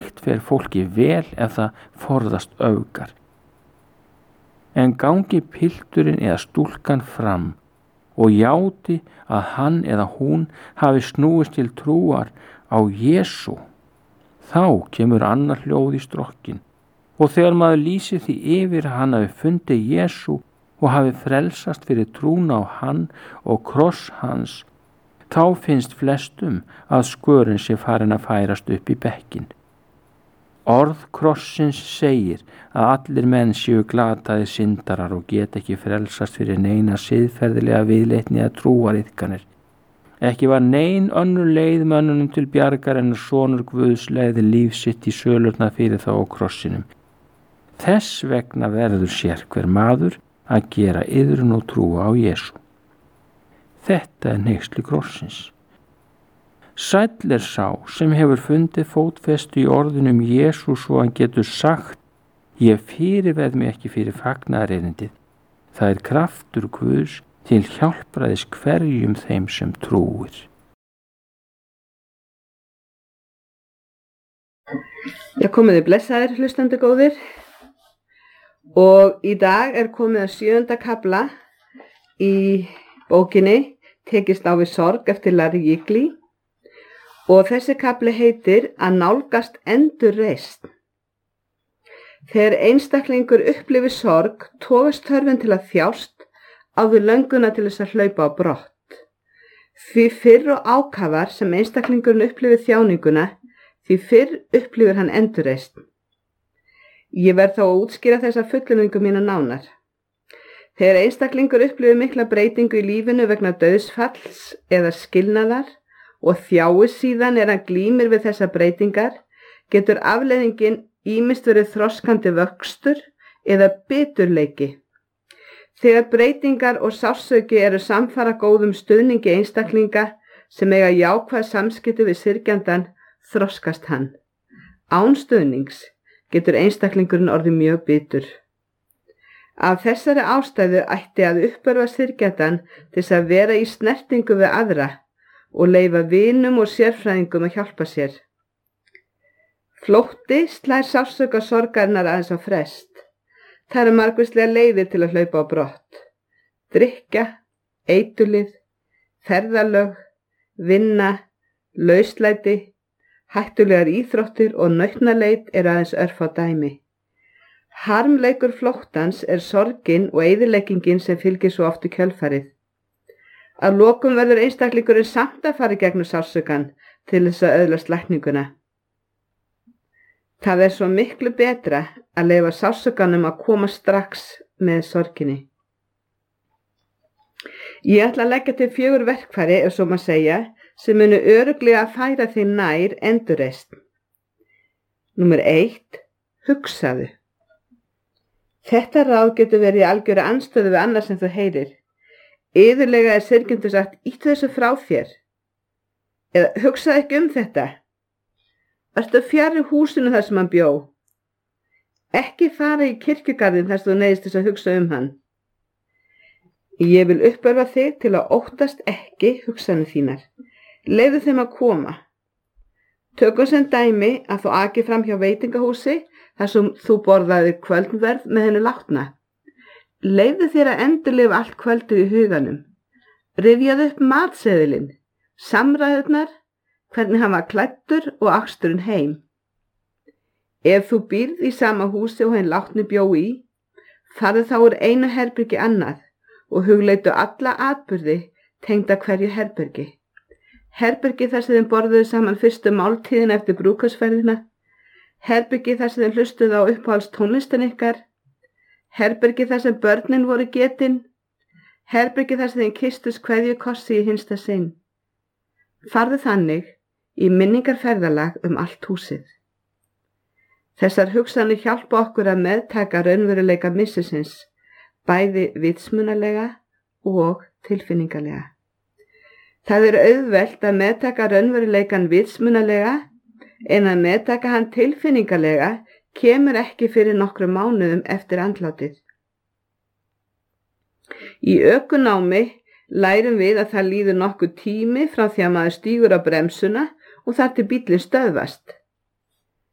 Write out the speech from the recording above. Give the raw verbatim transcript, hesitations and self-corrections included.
slíkt fer fólki vel ef það forðast öfgar. En gangi pilturinn eða stúlkan fram og játi að hann eða hún hafi snúist til trúar á Jesú, þá kemur annar hljóð í strokkin, og þegar maður lýsir því yfir að hann hafi fundið Jesú og hafi frelsast fyrir trúna á hann og kross hans, þá finnst flestum að skörin sé farin að færast upp í bekkin. Orð krossins segir að allir menn séu glataði syndarar og get ekki frelsast fyrir neina siðferðilega viðleitni að trúariðkanir. Ekki var nein önnur leið mönnunum til bjargar en sonur Guðs leiði líf sitt í sölurnar fyrir þá á krossinum. Þess vegna verður sérhver maður að gera iðrun og trúa á Jesú. Þetta er hneyksli krossins. Sæll er sá sem hefur fundið fótfestu í orðunum Jesú svo hann getur sagt: ég fyrirverð mig ekki fyrir fagnaðarerindið. Það er kraftur Guðs til hjálpræðis hverjum þeim sem trúir. Já, komiði blessaðir hlustandi góðir, og í dag er komið að sjöunda kafla í bókinni Tekist á við sorg eftir Larry Jiggly, og þessi kafli heitir Að nálgast endurreisn. Þegar einstaklingur upplifir sorg togast þörfin til að þjást á við lönguna til þess að hlaupa á brott. Því fyrr og ákafar sem einstaklingurinn upplifir þjáninguna, því fyrr upplifir hann endurreisn. Ég verð þá að útskýra þessa fullyrðingu mína nánar. Þegar einstaklingur upplifir mikla breytingu í lífinu vegna dauðsfalls eða skilnaðar og þjáist síðan er hann glímir við þessa breytingar, getur afleiðingin ýmist verið þroskandi vöxtur eða biturleiki. Þegar breytingar og sársauki eru samfara góðum stuðningi einstaklinga sem eiga jákvæð samskipti við syrgjandann, þroskast hann. Án stuðnings getur einstaklingurinn orðið mjög bitur. Af þessari ástæðu ætti að uppörva syrgjandann til þess að vera í snertingu við aðra og leyfa vinum og sérfræðingum að hjálpa sér. Flótti slær sársauka sorgarinnar aðeins á frest. Það eru margvíslegar leiðir til að hlaupa á brott. Drykkja, eiturlyf, ferðalög, vinna, lauslæti, hættulegar íþróttir og nautnaleit eru aðeins örfá dæmi. Harmleikur flóttans er sorgin og eyðileggingin sem fylgir svo oft í kjölfarið. Að lokum verður einstaklingurinn samt að fara í gegnum sársaukann til þess að öðlast lækninguna. Það er svo miklu betra að leyfa sársaukanum að koma strax með sorginni. Ég ætla að leggja til fjögur verkfæri, ef svo má segja, sem munu örugglega að færa því nær endurreisn. Númer eitt. Hugsaðu. Þetta ráð getur verið í algjöru andstöðu við annað sem þú heyrir. Iðulega er syrgjandi sagt: íttu þessu frá þér. Eða hugsaðu ekki um þetta. Ertu fjarri húsinu þar sem hann bjó. Ekki fara í kirkjugarðinn þar sem þú neyðist þess að hugsa um hann. Ég vil uppörva þig til að óttast ekki hugsanir þínar. Leyfðu þeim að koma. Tökum sem dæmi að þú aki fram hjá veitingahúsi þar sem þú borðaði kvöldverð með henni látna. Leyfðu þér að endurlifa allt kvöldið í huganum. Rifjaðu upp matseðilinn, samræðurnar, hvernig hann var klæddur og aksturinn heim. Ef þú býrð í sama húsi og henni látni bjó í, farðu þá úr einu herbergi annað og hugleitu alla atburði tengda hverju herbergi. Herbergi þar sem þeim borðuðu saman fyrstu máltíðina eftir brúðkaupsferðina, herbergi þar sem þeim hlustuðu á uppáhalds tónlistin ykkar, herbergi þar sem börnin voru getin, herbergi þar sem þeim kysstust kveðju kossi í hinsta sinn. Farðu þannig í minningarferðalag um allt húsið. Þessar hugsanir hjálpa okkur að meðtaka raunveruleika missisins, bæði vitsmunalega og tilfinningalega. Það er auðvelt að meðtaka raunveruleikan vitsmunalega, en að meðtaka hann tilfinningalega kemur ekki fyrir nokkrum mánuðum eftir andlátið. Í ökunámi lærum við að það líður nokkur tími frá því að maður stígur á bremsuna og þar til bíllinn stöðvast.